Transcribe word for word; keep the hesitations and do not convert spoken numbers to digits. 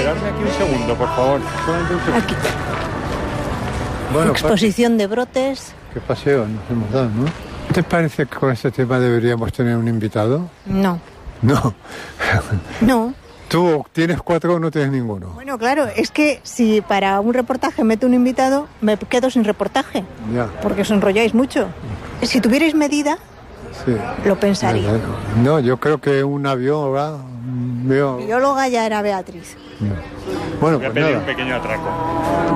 Esperadme aquí un segundo, por favor. Solamente un segundo. Aquí. Bueno, Exposición de brotes. qué paseo nos hemos dado, ¿no? ¿Te parece que con este tema deberíamos tener un invitado? No. No. No. ¿Tú tienes cuatro o no tienes ninguno? Bueno, claro, es que si para un reportaje meto un invitado, me quedo sin reportaje. Ya. Porque os enrolláis mucho. Si tuvierais medida, Sí. lo pensaría. No, yo creo que una bióloga... Bio... Bióloga ya era Beatriz. Bueno, Voy a pues pedir nada. un pequeño atraco.